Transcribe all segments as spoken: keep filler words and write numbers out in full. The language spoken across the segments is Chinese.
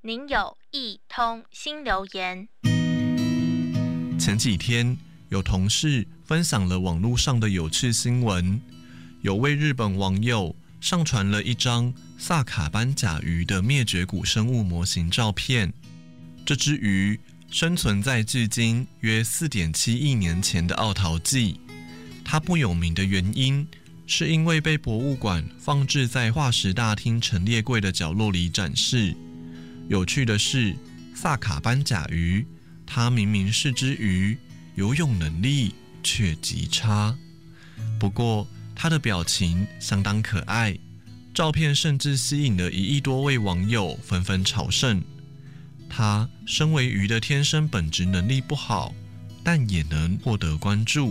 您有一通新留言。 前几天有同事分享了网络上的有趣新闻，有位日本网友上传了一张萨卡班甲鱼的灭绝古生物模型照片。这只鱼生存在距今约 四点七亿年前的奥陶纪，它不有名的原因是因为被博物馆放置在化石大厅陈列柜的角落里展示。有趣的是，萨卡班甲鱼它明明是只鱼，游泳能力却极差。不过它的表情相当可爱，照片甚至吸引了一亿多位网友纷纷朝圣。它身为鱼的天生本质能力不好，但也能获得关注。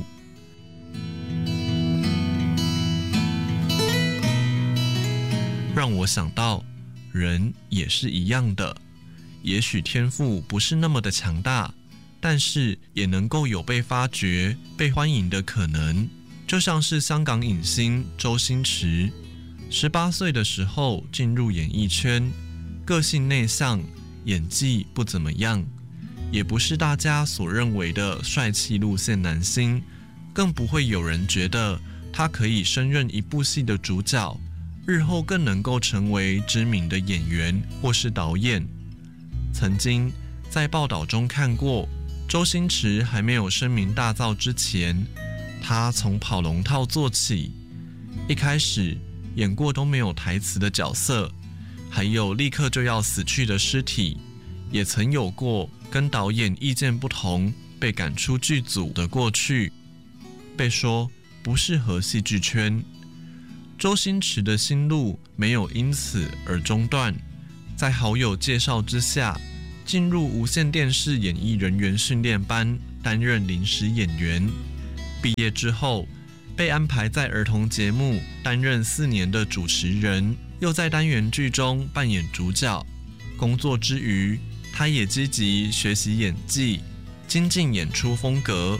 让我想到，人也是一样的，也许天赋不是那么的强大，但是也能够有被发掘、被欢迎的可能。就像是香港影星周星驰，十八岁的时候进入演艺圈，个性内向，演技不怎么样，也不是大家所认为的帅气路线男星，更不会有人觉得他可以胜任一部戏的主角，日后更能够成为知名的演员或是导演。曾经在报道中看过，周星驰还没有声名大噪之前，他从跑龙套做起，一开始演过都没有台词的角色，还有立刻就要死去的尸体，也曾有过跟导演意见不同被赶出剧组的过去，被说不适合戏剧圈。周星驰的心路没有因此而中断，在好友介绍之下，进入无线电视演艺人员训练班担任临时演员。毕业之后，被安排在儿童节目担任四年的主持人，又在单元剧中扮演主角。工作之余，他也积极学习演技，精进演出风格。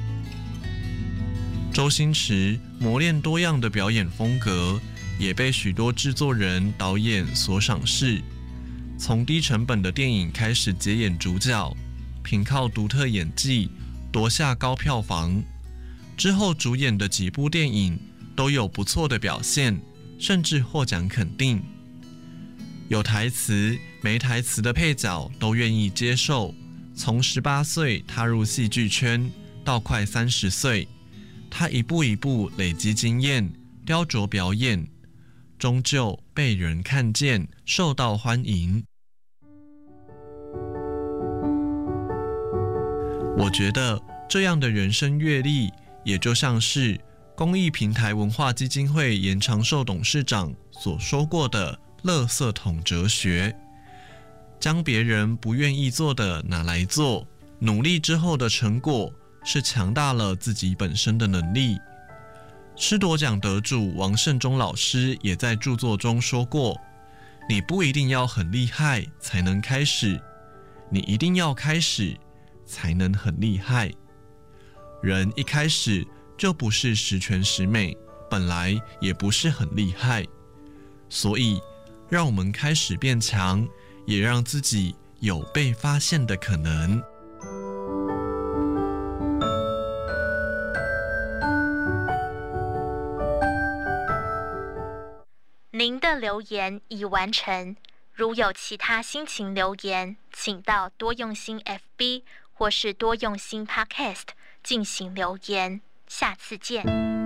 周星驰磨练多样的表演风格，也被许多制作人、导演所赏识。从低成本的电影开始接演主角，凭靠独特演技夺下高票房。之后主演的几部电影都有不错的表现，甚至获奖肯定。有台词没台词的配角都愿意接受。从十八岁踏入戏剧圈到快三十岁，他一步一步累积经验，雕琢表演，终究被人看见，受到欢迎。我觉得这样的人生阅历，也就像是公益平台文化基金会严长寿董事长所说过的垃圾桶哲学，将别人不愿意做的拿来做，努力之后的成果是强大了自己本身的能力。师铎奖得主王胜忠老师也在著作中说过，你不一定要很厉害才能开始，你一定要开始才能很厉害。人一开始就不是十全十美，本来也不是很厉害，所以让我们开始变强，也让自己有被发现的可能。 您的留言已完成，如有其他心情留言，请到多用心 F B 或是多用心 Podcast 进行留言。下次见。